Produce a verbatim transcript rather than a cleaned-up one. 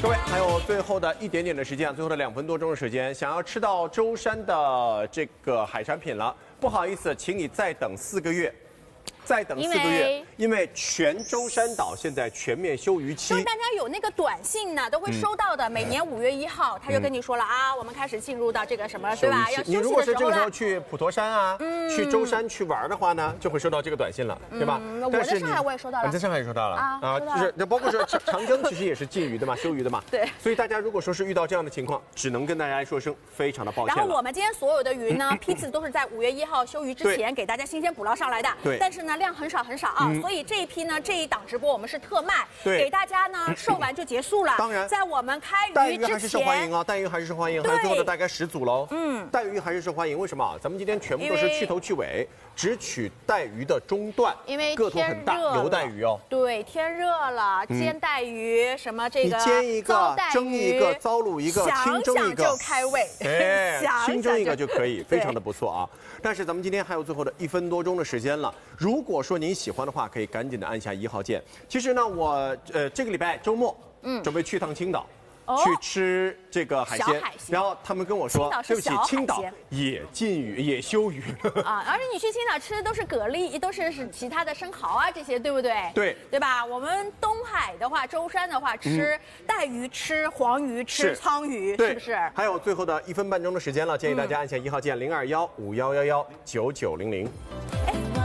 各位，还有最后的一点点的时间，最后的两分多钟的时间，想要吃到舟山的这个海产品了，不好意思，请你再等四个月。 再等四个月，因为全舟山岛现在全面休渔期。 就是大家有那个短信呢，都会收到的。嗯、每年五月一号，他就跟你说了、嗯、啊，我们开始进入到这个什么，对吧？要休息的时候了。 你如果是这个时候去普陀山啊，嗯、去舟山去玩的话呢，就会收到这个短信了，对吧？ 嗯、我在上海我也收到了， 你在上海也收到了啊啊，就是那包括说长长江其实也是禁渔的嘛，休渔的嘛。 对。 所以大家如果说是遇到这样的情况，只能跟大家说声非常的抱歉。 然后我们今天所有的鱼呢，批次都是在五月一号休渔之前给大家新鲜捕捞上来的。 对。 但是呢，量很少很少。 啊，嗯、所以这一批呢，这一档直播我们是特卖，给大家呢售完就结束了。 当然， 在我们开渔之前， 带鱼还是受欢迎啊，带鱼还是受欢迎，还有最后的大概十组喽。 嗯， 带鱼还是受欢迎，为什么？咱们今天全部都是去头去尾，只取带鱼的中段， 因为个头很大，油带鱼哦。 对，天热了，煎带鱼、嗯、什么这个， 你煎一个，蒸一个，糟卤一个，清蒸一个， 就开胃。 哎，清蒸一个就可以，非常的不错啊。但是咱们今天还有最后的一分多钟的时间了，如果说您喜欢的话，可以赶紧的按下一号键。其实呢，我呃这个礼拜周末，嗯，准备去趟青岛。 去吃这个海鲜，然后他们跟我说，对不起，青岛也禁渔也休渔啊。而且你去青岛吃的都是蛤蜊，都是是其他的生蚝啊，这些对不对？ 对， 对吧？我们东海的话，舟山的话，吃带鱼、吃黄鱼、吃鲳鱼，是不是？ 还有最后的一分半钟的时间了，建议大家按下一号键零二幺五幺幺幺九九零零。